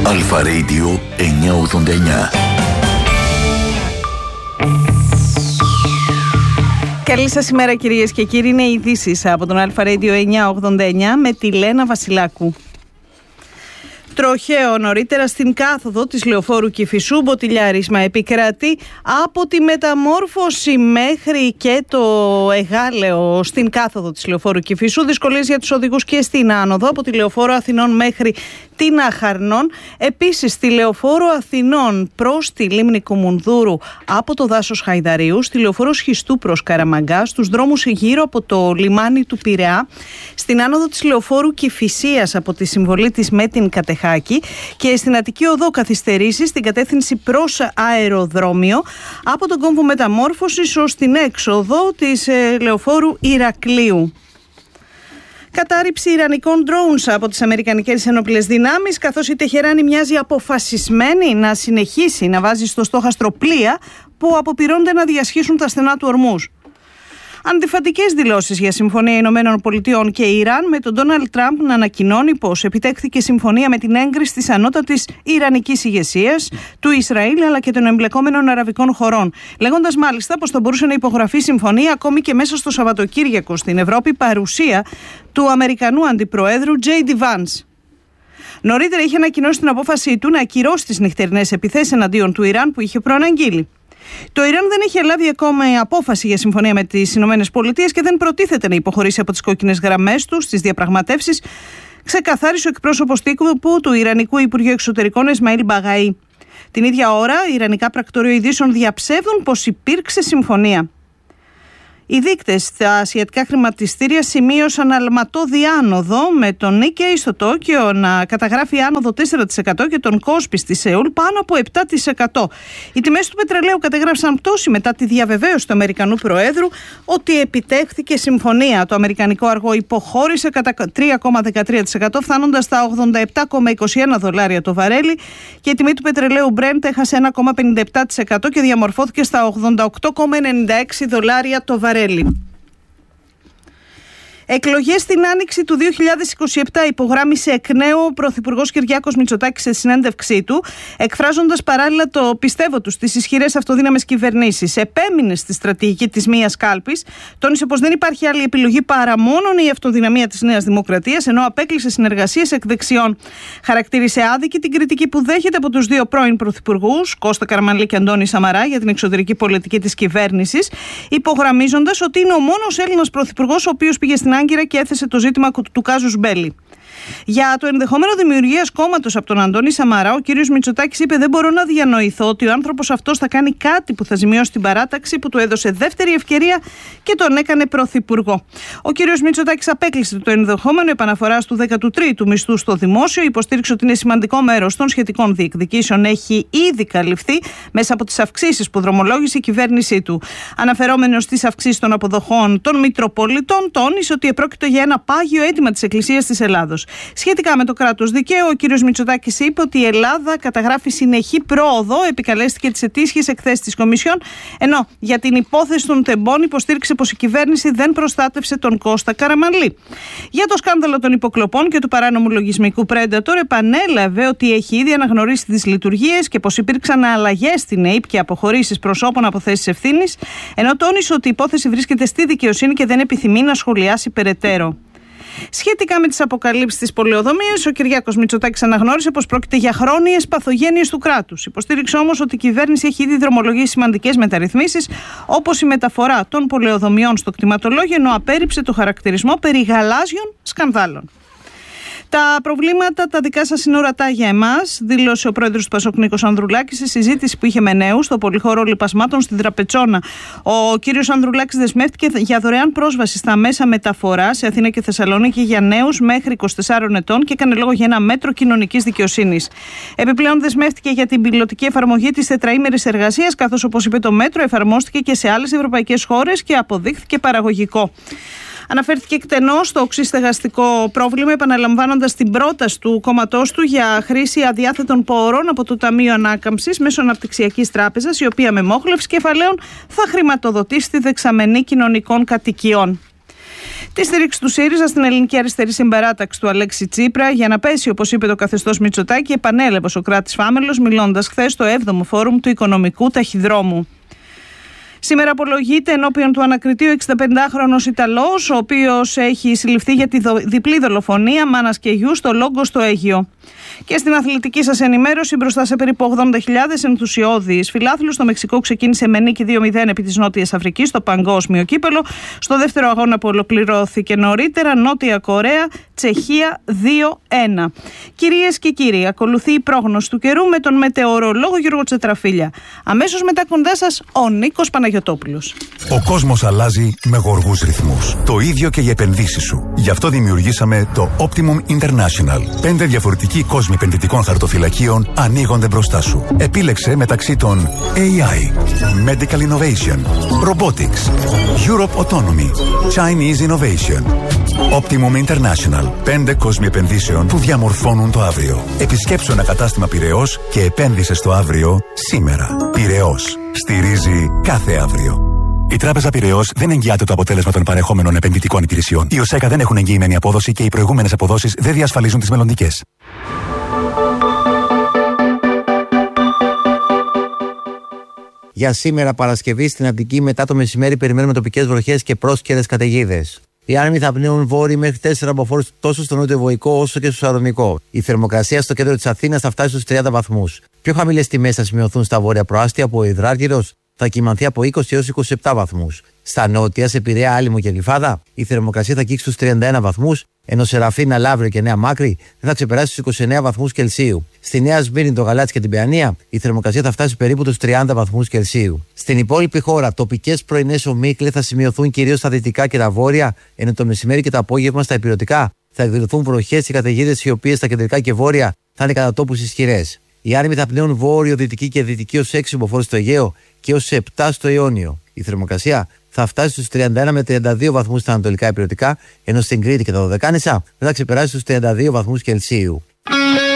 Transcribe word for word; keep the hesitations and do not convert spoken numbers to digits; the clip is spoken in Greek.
Αλφα Radio εννιακόσια ογδόντα εννιά. Καλή σας ημέρα κυρίες και κύριοι, είναι οι ειδήσεις από τον Αλφα Radio εννιακόσια ογδόντα εννιά με τη Λένα Βασιλάκου. Τροχαίο νωρίτερα στην κάθοδο της λεωφόρου Κηφισού, μποτιλιάρισμα επικρατεί από τη μεταμόρφωση μέχρι και το Εγάλεο στην κάθοδο της λεωφόρου Κηφισού. Δυσκολίες για τους οδηγούς και στην άνοδο από τη λεωφόρο Αθηνών μέχρι την Αχαρνών. Επίσης στη λεωφόρο Αθηνών προς τη λίμνη Κουμουνδούρου από το δάσος Χαϊδαρίου, στη λεωφόρο Σχιστού προς Καραμαγκά, στους δρόμους γύρω από το λιμάνι του Πειραιά, στην άνοδο της λεωφόρου Κηφισίας από τη συμβολή της με την Κατεχάκη και στην Αττική Οδό καθυστερήσεις στην κατεύθυνση προς αεροδρόμιο από τον κόμβο μεταμόρφωσης ως την έξοδο της ε, λεωφόρου Ηρακλείου. Κατάρριψη ιρανικών drones από τις Αμερικανικές Ενόπλες Δυνάμεις, καθώς η Τεχεράνη μοιάζει αποφασισμένη να συνεχίσει να βάζει στο στόχαστρο πλοία που αποπειρώνται να διασχίσουν τα στενά του Ορμούζ. Αντιφατικές δηλώσεις για συμφωνία Ηνωμένων Πολιτειών και Ιράν, με τον Ντόναλντ Τραμπ να ανακοινώνει πως επιτέχθηκε συμφωνία με την έγκριση της ανώτατης ιρανικής ηγεσίας, του Ισραήλ αλλά και των εμπλεκόμενων αραβικών χωρών. Λέγοντας μάλιστα πως θα μπορούσε να υπογραφεί συμφωνία ακόμη και μέσα στο Σαββατοκύριακο στην Ευρώπη, παρουσία του Αμερικανού Αντιπροέδρου Τζέι Ντι Βάνς. Νωρίτερα είχε ανακοινώσει την απόφαση του να ακυρώσει τις νυχτερινές επιθέσεις εναντίον του Ιράν που είχε προαναγγείλει. Το Ιράν δεν έχει λάβει ακόμα απόφαση για συμφωνία με τις Ηνωμένες Πολιτείες και δεν προτίθεται να υποχωρήσει από τις κόκκινες γραμμές του στις διαπραγματεύσεις, ξεκαθάρισε ο εκπρόσωπος τύπου του Ιρανικού Υπουργείου Εξωτερικών Εσμαήλ Μπαγαή. Την ίδια ώρα, ιρανικά πρακτορείο ειδήσεων διαψεύδουν πως υπήρξε συμφωνία. Οι δείκτες στα ασιατικά χρηματιστήρια σημείωσαν αλματώδη άνοδο, με τον Νίκεϊ στο Τόκιο να καταγράφει άνοδο τέσσερα τοις εκατό και τον Κόσπι στη Σεούλ πάνω από επτά τοις εκατό. Οι τιμές του πετρελαίου κατέγραψαν πτώση μετά τη διαβεβαίωση του Αμερικανού Προέδρου ότι επιτέχθηκε συμφωνία. Το αμερικανικό αργό υποχώρησε κατά τρία κόμμα δεκατρία τοις εκατό, φτάνοντας στα ογδόντα επτά κόμμα είκοσι ένα δολάρια το βαρέλι, και η τιμή του πετρελαίου Brent έχασε ένα κόμμα πενήντα επτά τοις εκατό και διαμορφώθηκε στα ογδόντα οκτώ κόμμα ενενήντα έξι δολάρια το βαρέλι. Εκλογές στην άνοιξη του δύο χιλιάδες είκοσι επτά, υπογράμμισε εκ νέου ο Πρωθυπουργός Κυριάκος Μητσοτάκης σε συνέντευξή του, εκφράζοντας παράλληλα το πιστεύω του στις ισχυρές αυτοδύναμες κυβερνήσεις. Επέμεινε στη στρατηγική της μίας κάλπης, τόνισε πως δεν υπάρχει άλλη επιλογή παρά μόνον η αυτοδυναμία της Νέας Δημοκρατίας, ενώ απέκλεισε συνεργασίες εκ δεξιών. Χαρακτήρισε άδικη την κριτική που δέχεται από τους δύο πρώην πρωθυπουργούς, Κώστα Καραμανλή και Αντώνη Σαμαρά, για την εξωτερική πολιτική της κυβέρνησης, υπογραμμίζοντας ότι είναι ο μόνος Έλληνας πρωθυπουργός ο οποίος πήγε στην Άγκυρα και έθεσε το ζήτημα του κάζους Μπέλη. Για το ενδεχόμενο δημιουργίας κόμματος από τον Αντώνη Σαμαρά, ο κ. Μητσοτάκης είπε: δεν μπορώ να διανοηθώ ότι ο άνθρωπος αυτός θα κάνει κάτι που θα ζημιώσει την παράταξη που του έδωσε δεύτερη ευκαιρία και τον έκανε πρωθυπουργό. Ο κ. Μητσοτάκης απέκλεισε το ενδεχόμενο επαναφοράς του δέκατου τρίτου μισθού στο δημόσιο, υποστήριξε ότι είναι σημαντικό μέρος των σχετικών διεκδικήσεων έχει ήδη καλυφθεί μέσα από τις αυξήσεις που δρομολόγησε η κυβέρνησή του. Αναφερόμενος στις αυξήσεις των αποδοχών των Μητροπολιτών, τόνισε ότι επρόκειτο για ένα πάγιο αίτημα της Εκκλησίας της Ελλάδος. Σχετικά με το κράτος δικαίου, ο κ. Μητσοτάκης είπε ότι η Ελλάδα καταγράφει συνεχή πρόοδο, επικαλέστηκε τις ετήσιες εκθέσεις της Κομισιόν, ενώ για την υπόθεση των τεμπών υποστήριξε πως η κυβέρνηση δεν προστάτευσε τον Κώστα Καραμανλή. Για το σκάνδαλο των υποκλοπών και του παράνομου λογισμικού Predator, επανέλαβε ότι έχει ήδη αναγνωρίσει τις λειτουργίες και πως υπήρξαν αλλαγές στην ΕΥΠ και αποχωρήσεις προσώπων από θέσεις ευθύνης, ενώ τόνισε ότι η υπόθεση βρίσκεται στη δικαιοσύνη και δεν επιθυμεί να σχολιάσει περαιτέρω. Σχετικά με τις αποκαλύψεις της πολεοδομίας, ο Κυριάκος Μητσοτάκης αναγνώρισε πως πρόκειται για χρόνιες παθογένειες του κράτους. Υποστήριξε όμως ότι η κυβέρνηση έχει ήδη δρομολογήσει σημαντικές μεταρρυθμίσεις, όπως η μεταφορά των πολεοδομιών στο κτηματολόγιο, ενώ απέρριψε το χαρακτηρισμό περί γαλάζιων σκανδάλων. Τα προβλήματα τα δικά σας είναι ορατά για εμάς, δήλωσε ο πρόεδρος του Πασόκ Νίκος Ανδρουλάκης σε συζήτηση που είχε με νέους στο πολυχώρο λιπασμάτων στην Τραπετσόνα. Ο κύριος Ανδρουλάκης δεσμεύτηκε για δωρεάν πρόσβαση στα μέσα μεταφοράς σε Αθήνα και Θεσσαλονίκη για νέους μέχρι είκοσι τεσσάρων ετών και έκανε λόγο για ένα μέτρο κοινωνικής δικαιοσύνης. Επιπλέον, δεσμεύτηκε για την πιλωτική εφαρμογή της τετραήμερης εργασίας, καθώς, όπως είπε, το μέτρο εφαρμόστηκε και σε άλλες ευρωπαϊκές χώρες και αποδείχθηκε παραγωγικό. Αναφέρθηκε εκτενώς στο οξύ στεγαστικό πρόβλημα, επαναλαμβάνοντας την πρόταση του κόμματός του για χρήση αδιάθετων πόρων από το Ταμείο Ανάκαμψης μέσω Αναπτυξιακής Τράπεζας, η οποία με μόχλευση κεφαλαίων θα χρηματοδοτήσει τη δεξαμενή κοινωνικών κατοικιών. Τη στήριξη του ΣΥΡΙΖΑ στην ελληνική αριστερή συμπαράταξη του Αλέξη Τσίπρα για να πέσει, όπως είπε, το καθεστώς Μητσοτάκη, επανέλαβε ο Σωκράτης Φάμελος, μιλώντας χθες στο έβδομο Φόρουμ του Οικονομικού Ταχυδρόμου. Σήμερα απολογείται ενώπιον του ανακριτή ο εξηνταπεντάχρονος Ιταλός, ο οποίος έχει συλληφθεί για τη διπλή δολοφονία μάνας και γιου στο Λόγκο στο Αίγυο. Και στην αθλητική σας ενημέρωση, μπροστά σε περίπου ογδόντα χιλιάδες ενθουσιώδεις φιλάθλους, το Μεξικό ξεκίνησε με νίκη δύο μηδέν επί της Νότιας Αφρικής στο παγκόσμιο κύπελο. Στο δεύτερο αγώνα που ολοκληρώθηκε νωρίτερα, Νότια Κορέα, Τσεχία δύο ένα. Κυρίες και κύριοι, ακολουθεί η πρόγνωση του καιρού με τον μετεωρολόγο Γιώργο Τσετραφίλια. Αμέσως μετά κοντά σας ο Νίκος Παναγιωτόπουλος. Ο κόσμος αλλάζει με γοργούς ρυθμούς. Το ίδιο και οι επενδύσεις σου. Γι' αυτό δημιουργήσαμε το Optimum International. Πέντε διαφορετικοί κόσμοι επενδυτικών χαρτοφυλακίων ανοίγονται μπροστά σου. Επίλεξε μεταξύ των έι άι, Medical Innovation, Robotics, Europe Autonomy, Chinese Innovation. Optimum International. Πέντε κόσμοι επενδύσεων που διαμορφώνουν το αύριο. Επισκέψου ένα κατάστημα Πειραιώς και επένδυσε στο αύριο σήμερα. Πειραιώς. Στηρίζει κάθε αύριο. Η Τράπεζα Πειραιώς δεν εγγυάται το αποτέλεσμα των παρεχόμενων επενδυτικών υπηρεσιών. Οι ΟΣΕΚΑ δεν έχουν εγγυημένη απόδοση και οι προηγούμενες αποδόσεις δεν διασφαλίζουν τις μελλοντικές. Για σήμερα Παρασκευή στην Αττική μετά το μεσημέρι περιμένουμε τοπικές βροχές και πρόσκαιρες καταιγίδες. Οι άνεμοι θα πνέουν βόρειοι μέχρι τέσσερα μποφόρ τόσο στο νότιο-βορεικό όσο και στο Σαλονικό. Η θερμοκρασία στο κέντρο της Αθήνας θα φτάσει στους τριάντα βαθμούς. Πιο χαμηλές τιμές θα σημειωθούν στα βόρεια προάστια που ο Υδράργυρος θα κυμανθεί από είκοσι έως είκοσι επτά βαθμούς. Στα νότια, σε Πειραιά, Άλυμο και Γλυφάδα, η θερμοκρασία θα αγγίξει στους τριάντα ένα βαθμούς, ενώ σε Ραφίνα, Λαύριο και Νέα Μάκρη δεν θα ξεπεράσει στους είκοσι εννέα βαθμούς Κελσίου. Στη Νέα Σμύρνη, το Γαλάτσι και την Παιανία, η θερμοκρασία θα φτάσει περίπου τους τριάντα βαθμούς Κελσίου. Στην υπόλοιπη χώρα, τοπικές πρωινές ομίχλες θα σημειωθούν κυρίως στα δυτικά και τα βόρεια, ενώ το μεσημέρι και το απόγευμα στα υπηρετικά θα εκδηλωθούν βροχές και καταιγίδες, οι οποίες στα κεντρικά και βόρεια θα είναι κατά τόπους ισχυρές. Οι άνεμοι θα πνέουν βόρειο, δυτική και δυτική ως έξι μποφόρ στο Αιγαίο και ως επτά στο Ιόνιο. Η θερμοκρασία θα φτάσει στους τριάντα ένα με τριάντα δύο βαθμούς στα ανατολικά υπηρετικά, ενώ στην Κρήτη και τα Δωδεκάνησα δεν θα ξεπεράσει στους τριάντα δύο βαθμούς Κελσίου.